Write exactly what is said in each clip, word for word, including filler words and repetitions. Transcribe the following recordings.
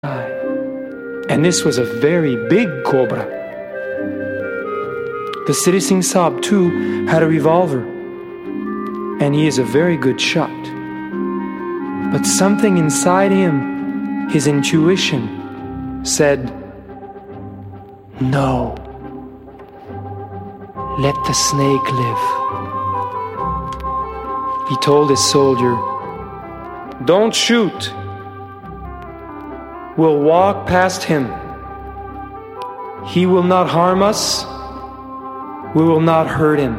And this was a very big cobra. The Siddhi Singh Sahib too had a revolver, and he is a very good shot. But something inside him, his intuition, said, "No, let the snake live." He told his soldier, "Don't shoot. We'll walk past him. He will not harm us. We will not hurt him."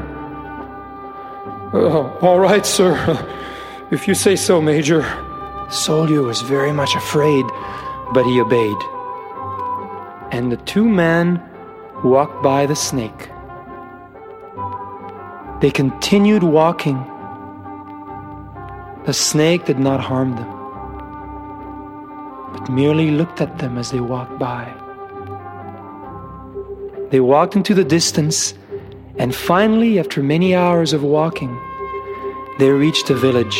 "Oh, all right, sir. If you say so, Major." The soldier was very much afraid, but he obeyed. And the two men walked by the snake. They continued walking. The snake did not harm them, but merely looked at them as they walked by. They walked into the distance, and finally, after many hours of walking, they reached a village.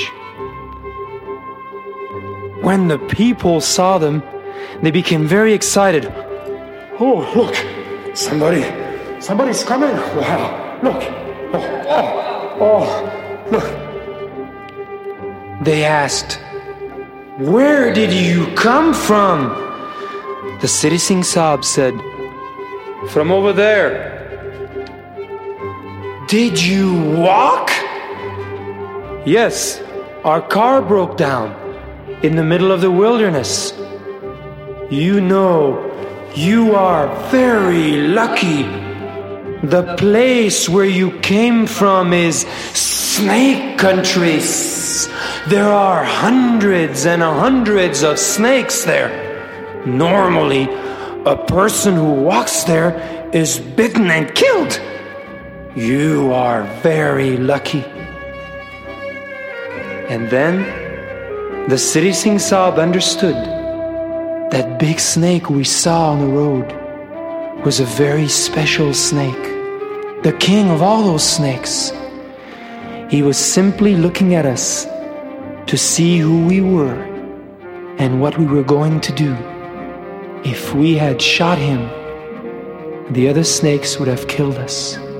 When the people saw them, they became very excited. "Oh, look! Somebody! Somebody's coming! Wow! Look! Oh, oh, oh, look!" They asked, "Where did you come from?" The Siddhi Singh Sahib said, "From over there." "Did you walk?" "Yes, our car broke down in the middle of the wilderness." "You know, you are very lucky. The place where you came from is snake country. There are hundreds and hundreds of snakes there. Normally, a person who walks there is bitten and killed. You are very lucky." And then the Siddhi Singh Sahib understood that big snake we saw on the road was a very special snake, the king of all those snakes. He was simply looking at us to see who we were and what we were going to do. If we had shot him, the other snakes would have killed us.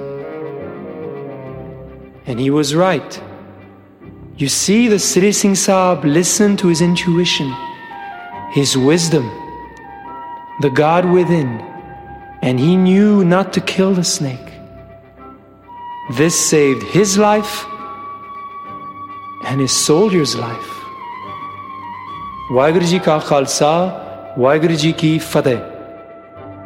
And he was right. You see, the Siddhi Singh Sahib listened to his intuition, his wisdom, the God within, and he knew not to kill the snake. This saved his life and his soldier's life. Waheguru Ji Ka Khalsa, Waheguru Ji Ki Fateh.